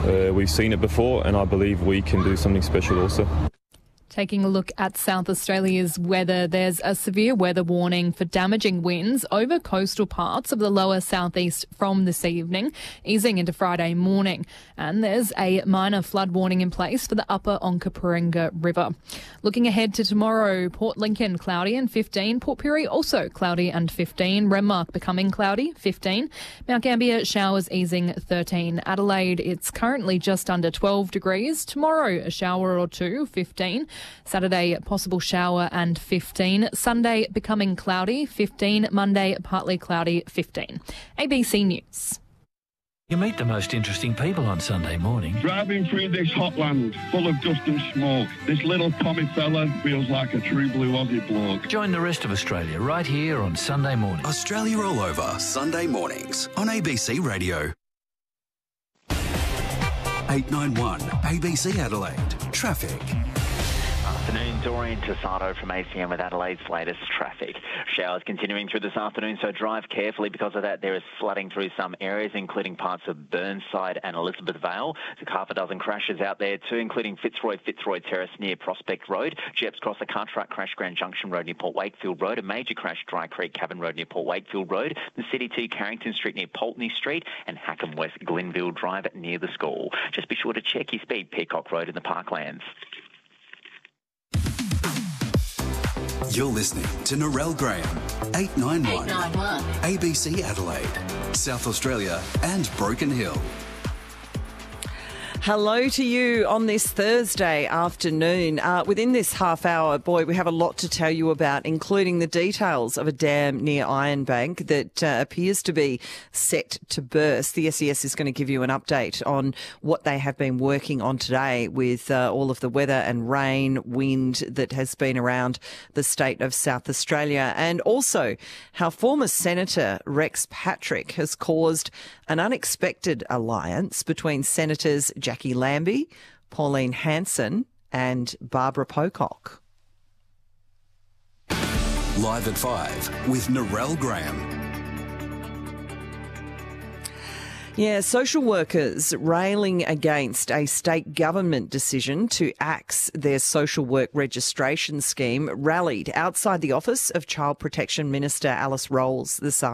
We've seen it before, and I believe we can do something special also. Taking a look at South Australia's weather, there's a severe weather warning for damaging winds over coastal parts of the lower southeast from this evening, easing into Friday morning. And there's a minor flood warning in place for the upper Onkaparinga River. Looking ahead to tomorrow, Port Lincoln cloudy and 15, Port Pirie also cloudy and 15, Renmark becoming cloudy, 15, Mount Gambier showers easing 13, Adelaide it's currently just under 12 degrees, tomorrow a shower or two, 15, Saturday, possible shower and 15. Sunday, becoming cloudy, 15. Monday, partly cloudy, 15. ABC News. You meet the most interesting people on Sunday morning. Driving through this hot land full of dust and smoke, this little Tommy fella feels like a true blue Aussie bloke. Join the rest of Australia right here on Sunday morning. Australia All Over, Sunday mornings on ABC Radio. 891 ABC Adelaide. Traffic. Afternoon, Dorian Tasato from ACM with Adelaide's latest traffic. Showers continuing through this afternoon, so drive carefully. Because of that, there is flooding through some areas, including parts of Burnside and Elizabeth Vale. There's half a dozen crashes out there too, including Fitzroy Terrace near Prospect Road, Jeps Cross, a car truck crash Grand Junction Road near Port Wakefield Road, a major crash Dry Creek Cabin Road near Port Wakefield Road, the City 2 Carrington Street near Pulteney Street, and Hackham West Glenville Drive near the school. Just be sure to check your speed, Peacock Road in the Parklands. You're listening to Narelle Graham, 891 ABC Adelaide, South Australia and Broken Hill. Hello to you on this Thursday afternoon. Within this half hour, boy, we have a lot to tell you about, including the details of a dam near Ironbank that appears to be set to burst. The SES is going to give you an update on what they have been working on today with all of the weather and rain, wind that has been around the state of South Australia, and also how former Senator Rex Patrick has caused an unexpected alliance between Senators Jackie Lambie, Pauline Hanson and Barbara Pocock. Live at 5 with Narelle Graham. Yeah, social workers railing against a state government decision to axe their social work registration scheme rallied outside the office of Child Protection Minister Alice Rolls this afternoon.